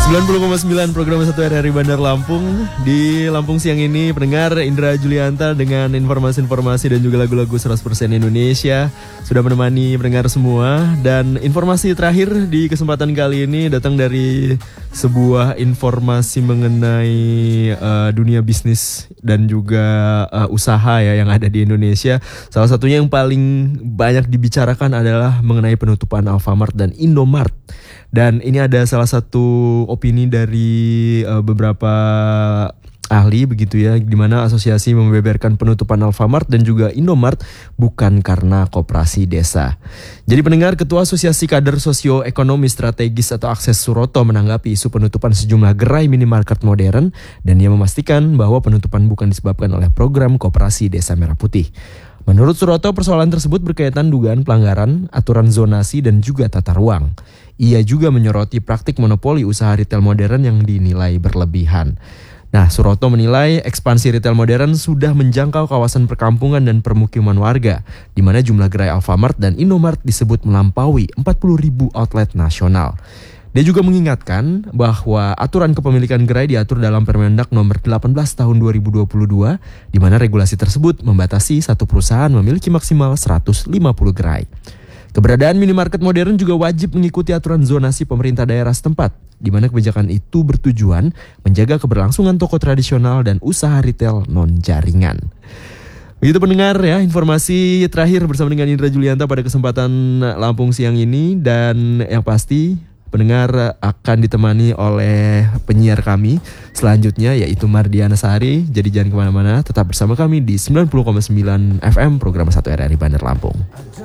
90,9 program 1 RRI Bandar Lampung. Di Lampung siang ini pendengar Indra Julianta dengan informasi-informasi dan juga lagu-lagu 100% Indonesia sudah menemani pendengar semua. Dan informasi terakhir di kesempatan kali ini datang dari sebuah informasi mengenai dunia bisnis dan juga usaha ya yang ada di Indonesia. Salah satunya yang paling banyak dibicarakan adalah mengenai penutupan Alfamart dan Indomart. Dan ini ada salah satu opini dari beberapa ahli begitu ya, di mana asosiasi membeberkan penutupan Alfamart dan juga Indomart bukan karena koperasi desa. Jadi pendengar, Ketua Asosiasi Kader Sosioekonomi Strategis atau Akses Suroto menanggapi isu penutupan sejumlah gerai minimarket modern dan ia memastikan bahwa penutupan bukan disebabkan oleh program koperasi Desa Merah Putih. Menurut Suroto, persoalan tersebut berkaitan dugaan pelanggaran aturan zonasi dan juga tata ruang. Ia juga menyoroti praktik monopoli usaha retail modern yang dinilai berlebihan. Nah, Suroto menilai ekspansi retail modern sudah menjangkau kawasan perkampungan dan permukiman warga, di mana jumlah gerai Alfamart dan Indomart disebut melampaui 40.000 outlet nasional. Dia juga mengingatkan bahwa aturan kepemilikan gerai diatur dalam Permendak nomor 18 tahun 2022, di mana regulasi tersebut membatasi satu perusahaan memiliki maksimal 150 gerai. Keberadaan minimarket modern juga wajib mengikuti aturan zonasi pemerintah daerah setempat, di mana kebijakan itu bertujuan menjaga keberlangsungan toko tradisional dan usaha retail non-jaringan. Begitu pendengar ya, informasi terakhir bersama dengan Indra Julianta pada kesempatan Lampung siang ini. Dan yang pasti pendengar akan ditemani oleh penyiar kami selanjutnya, yaitu Mardiana Sari. Jadi jangan kemana-mana, tetap bersama kami di 90,9 FM program 1 RRI Bandar Lampung.